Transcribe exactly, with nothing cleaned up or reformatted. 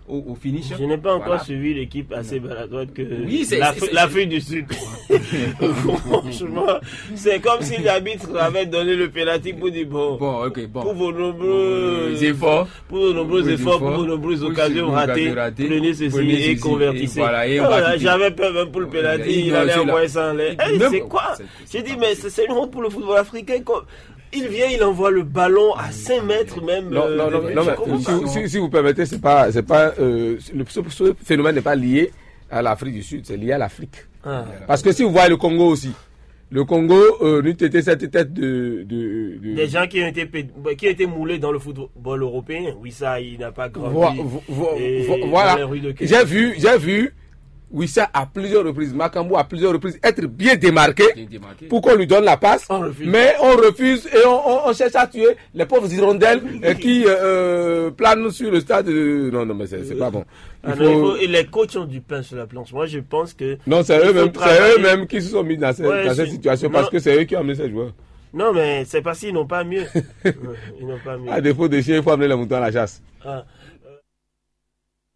au, au finish. Je n'ai pas encore Voilà. suivi l'équipe assez maladroite que Oui, c'est- l'Af- c'est- c'est- l'Afrique du Sud. Franchement, c'est comme si l'arbitre avait donné le penalty pour dire bon, Bon, ok, bon. pour vos nombreux Les efforts, pour vos nombreux Vos efforts, efforts, pour vos nombreuses pour occasions vos ratées, occasions ratées, prenez ceci prenez et ceci, convertissez. et voilà, et on Ah, va voilà, quitter. j'avais peur même pour le penalty, Il il doit allait aussi envoyer là. ça en l'air. Eh, Même- c'est quoi? c'est- c'est J'ai dit pas mais possible. c'est c'est une honte pour le football africain. quoi. Il vient, il envoie le ballon à cinq mètres même. Non, euh, non, non, de but. non, Je mais comprends si, pas. si- si vous permettez, c'est pas, c'est pas, euh, le, ce, ce phénomène n'est pas lié à l'Afrique du Sud, c'est lié à l'Afrique. Ah. Parce que si vous voyez le Congo aussi, le Congo, euh, nous était cette tête de, de, de Des gens qui ont été pé- qui ont été moulés dans le football européen. Oui, ça, il n'a pas grandi. Vo- vo- vo- Et vo- dans voilà. les rues de Québec. J'ai vu, j'ai vu Wissa à plusieurs reprises, Makambo à plusieurs reprises être bien démarqué Bien démarqué. pour qu'on lui donne la passe. On refuse. Mais on refuse et on, on, on cherche à tuer les pauvres hirondelles euh, qui euh, euh, planent sur le stade. de- Non, non, mais c'est c'est pas bon. Il Ah non, il faut- faut- et les coachs ont du pain sur la planche. Moi, je pense que. Non, c'est il faut eux-mêmes, c'est travailler. eux-mêmes qui se sont mis dans cette, Ouais, dans cette je- situation non. parce que c'est eux qui ont amené ces joueurs. Non, mais c'est parce qu'ils n'ont pas mieux. Ouais, Ils n'ont pas mieux. À défaut de chiens, il faut amener les moutons à la chasse. Ah.